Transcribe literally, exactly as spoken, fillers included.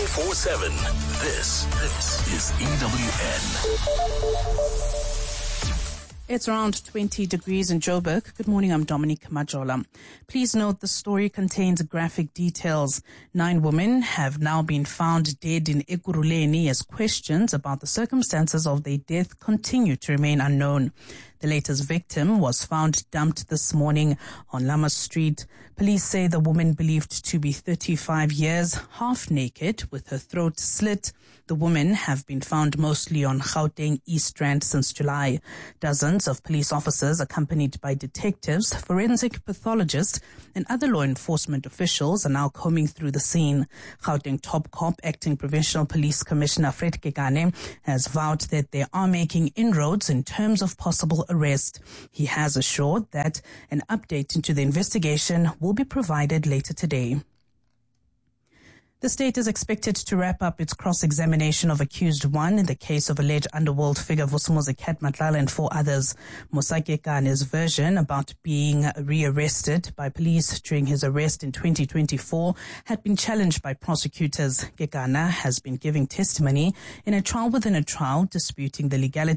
twenty-four seven. This, this is E W N. It's around twenty degrees in Joburg. Good morning, I'm Dominique Majola. Please note the story contains graphic details. Nine women have now been found dead in Ekurhuleni as questions about the circumstances of their death continue to remain unknown. The latest victim was found dumped this morning on Lama Street. Police say the woman, believed to be thirty-five years, half naked with her throat slit. The women have been found mostly on Gauteng East Rand since July. Dozens of police officers accompanied by detectives, forensic pathologists and other law enforcement officials are now combing through the scene. Gauteng Top Cop, Acting Provincial Police Commissioner Fred Kekane, has vowed that they are making inroads in terms of possible arrest. He has assured that an update into the investigation will be provided later today. The state is expected to wrap up its cross-examination of accused one in the case of alleged underworld figure Vusumuzi Cat Matlala and four others. Musa Kekane's version about being rearrested by police during his arrest in twenty twenty-four had been challenged by prosecutors. Kekana has been giving testimony in a trial within a trial disputing the legality